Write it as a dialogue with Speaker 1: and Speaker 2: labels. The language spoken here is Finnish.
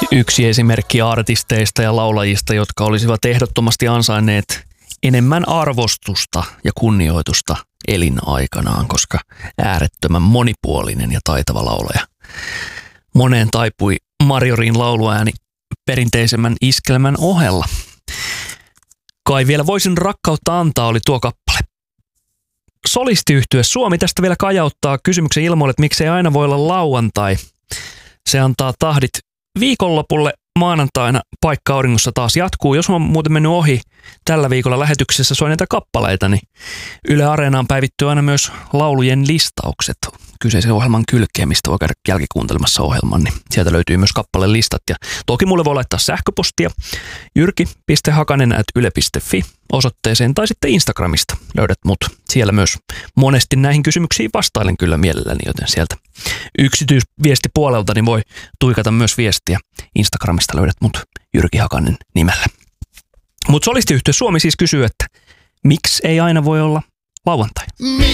Speaker 1: Yksi esimerkki artisteista ja laulajista, jotka olisivat ehdottomasti ansainneet enemmän arvostusta ja kunnioitusta elinaikanaan, koska äärettömän monipuolinen ja taitava laulaja. Moneen taipui Marjorin lauluääni perinteisemmän iskelmän ohella. Kai vielä voisin rakkautta antaa oli tuo kappale. Solistiyhtye Suomi tästä vielä kajauttaa kysymyksen ilmoille, että miksei aina voi olla lauantai. Se antaa tahdit viikonlopulle. Maanantaina Paikka auringossa taas jatkuu. Jos on muuten mennyt ohi tällä viikolla lähetyksessä soineita kappaleita, niin Yle Areenaan päivittyy aina myös laulujen listaukset kyseisen ohjelman kylkeen, mistä voi käydä jälkikuuntelemassa ohjelman, niin sieltä löytyy myös kappaleen listat. Ja toki mulle voi laittaa sähköpostia jyrki.hakanen@yle.fi osoitteeseen tai sitten Instagramista löydät mut. Siellä myös monesti näihin kysymyksiin vastailen kyllä mielelläni, joten sieltä yksityisviestipuolelta niin voi tuikata myös viestiä. Instagramista löydät mut Jyrki Hakanen nimellä. Mutta solistiyhtye Suomi siis kysyy, että miksi ei aina voi olla lauantai?